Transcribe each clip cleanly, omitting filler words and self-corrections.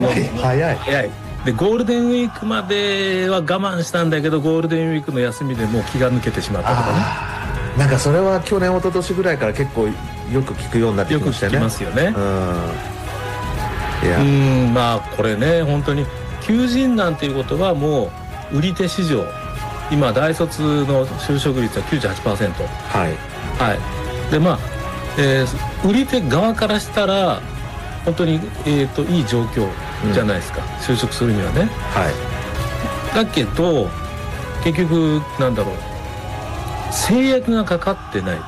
早い。 でゴールデンウィークまでは我慢したんだけど、ゴールデンウィークの休みでもう気が抜けてしまったとかね。 なんかそれは去年一昨年ぐらいから結構よく聞くようになってきましたね。 よく聞きますよね。まあこれね、本当に求人なんていうことはもう売り手市場、今大卒の就職率は 98%。 でまあ、売り手側からしたら本当に、いい状況じゃないですか、就職するにはね。だけど結局なんだろう、制約がかかってない、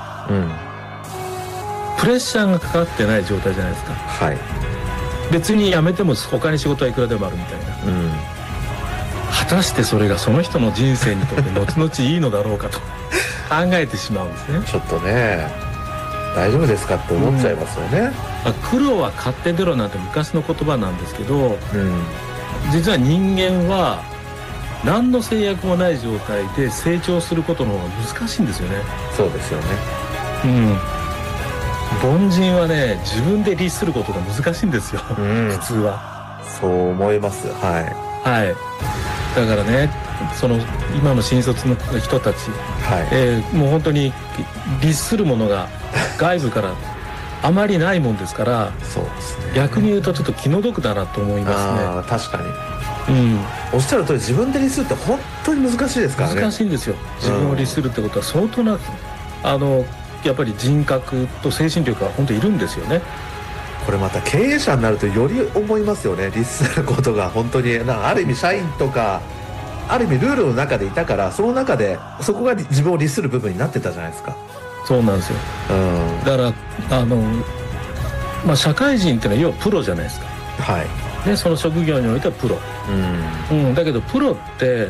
プレッシャーがかかってない状態じゃないですか。別に辞めても他に仕事はいくらでもあるみたいな、果たしてそれがその人の人生にとって後々いいのだろうかと考えてしまうんですね。 ちょっとね、大丈夫ですかって思っちゃいますよね。 苦労は買って出ろなんて昔の言葉なんですけど、実は人間は何の制約もない状態で成長することの方が難しいんですよね。 そうですよね。 凡人はね、自分で律することが難しいんですよ、普通は。 そう思います。 だからね、その今の新卒の人たち、もう本当に律するものが外部からあまりないもんですから、 そうですね、 逆に言うとちょっと気の毒だなと思いますね。 確かに、おっしゃる通り、自分で律するって本当に難しいですからね。 難しいんですよ。自分を律するってことは相当なやっぱり人格と精神力が本当にいるんですよね。 これまた経営者になるとより思いますよね。律することが本当にある意味社員とかある意味ルールの中でいたから、その中でそこが自分を律する部分になってたじゃないですか。 そうなんですよ。だから社会人ってのは要はプロじゃないですか。でその職業においてはプロ、だけどプロって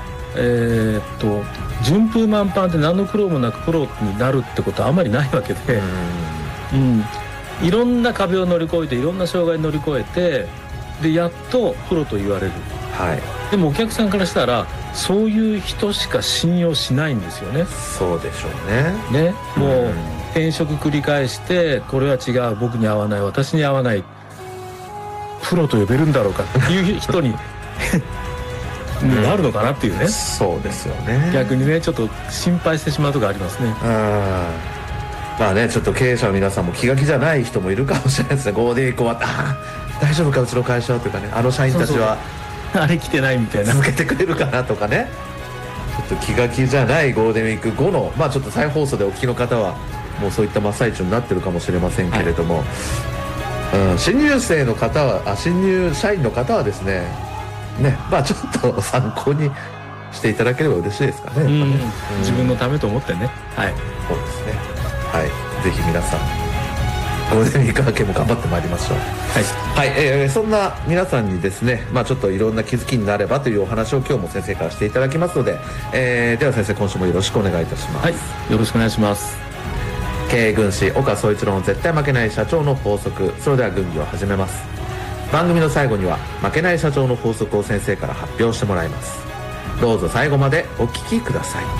順風満帆で何の苦労もなくプロになるってことはあまりないわけで、いろんな壁を乗り越えて、いろんな障害を乗り越えて、でやっとプロと言われる。でもお客さんからしたらそういう人しか信用しないんですよね。 そうでしょうね。 もう転職繰り返して、これは違う、僕に合わない、私に合わない、プロと呼べるんだろうかっていう人になるのかなっていうね。 そうですよね。 逆にね、ちょっと心配してしまうところありますね。 まあね、ちょっと経営者の皆さんも気が気じゃない人もいるかもしれないですね。ゴールデンウィーク終わって、大丈夫かうちの会社というかね、社員たちはあれ来てないみたいな、 続けてくれるかなとかね、ちょっと気が気じゃないゴールデンウィーク後の、ちょっと再放送でお聞きの方はもうそういった真っ最中になってるかもしれませんけれども、新入生の方は新入社員の方はですね、ちょっと参考にしていただければ嬉しいですかね。 自分のためと思ってね。 そうですね。ぜひ皆さんゴールデンウィーク明けも頑張ってまいりましょう。そんな皆さんにですね、ちょっといろんな気づきになればというお話を今日も先生からしていただきますので、では先生、今週もよろしくお願いいたします。 よろしくお願いします。 経営軍師岡総一郎の絶対負けない社長の法則。それでは軍議を始めます。番組の最後には負けない社長の法則を先生から発表してもらいます。どうぞ最後までお聞きください。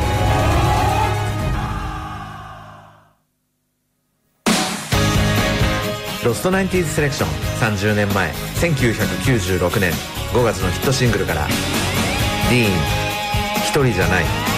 ロストナインティーズセレクション。30年前1996年5月のヒットシングルから、ディーン一人じゃない。